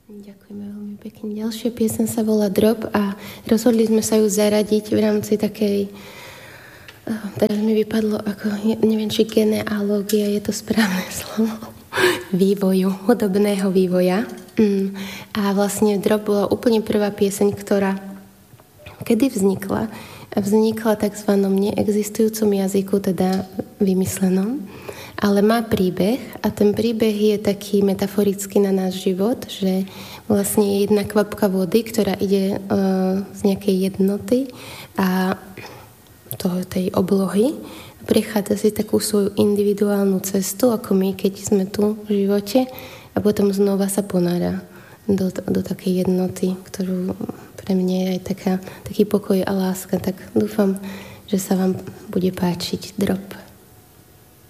Ďakujeme veľmi pekne. Ďalšia piesen sa volá Drop a rozhodli sme sa ju zaradiť v rámci takej, teraz mi vypadlo ako, neviem, či genealógia je to správne slovo, vývoju, hudobného vývoja. A vlastne Drop bola úplne prvá pieseň, ktorá kedy vznikla. Vznikla takzvanom neexistujúcom jazyku, teda vymyslenom, ale má príbeh a ten príbeh je taký metaforický na náš život, že vlastne je jedna kvapka vody, ktorá ide z nejakej jednoty a tej oblohy. Prechádza si takú svoju individuálnu cestu, ako my, keď sme tu v živote a potom znova sa ponára do takej jednoty, ktorú pre mňa je aj taký pokoj a láska. Tak dúfam, že sa vám bude páčiť Drop.